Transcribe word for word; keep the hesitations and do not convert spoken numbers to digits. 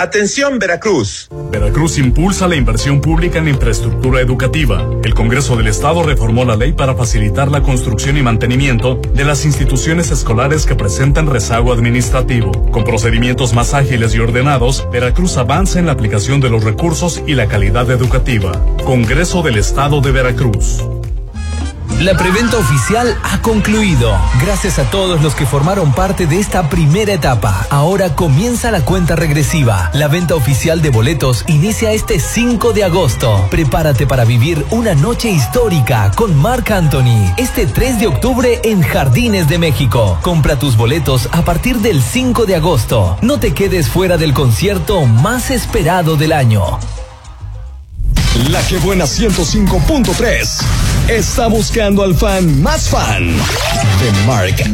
Atención Veracruz. Veracruz impulsa la inversión pública en infraestructura educativa. El Congreso del Estado reformó la ley para facilitar la construcción y mantenimiento de las instituciones escolares que presentan rezago administrativo. Con procedimientos más ágiles y ordenados, Veracruz avanza en la aplicación de los recursos y la calidad educativa. Congreso del Estado de Veracruz. La preventa oficial ha concluido. Gracias a todos los que formaron parte de esta primera etapa. Ahora comienza la cuenta regresiva. La venta oficial de boletos inicia este cinco de agosto. Prepárate para vivir una noche histórica con Marc Anthony. Este tres de octubre en Jardines de México. Compra tus boletos a partir del cinco de agosto. No te quedes fuera del concierto más esperado del año. La que buena ciento cinco punto tres está buscando al fan más fan de Marc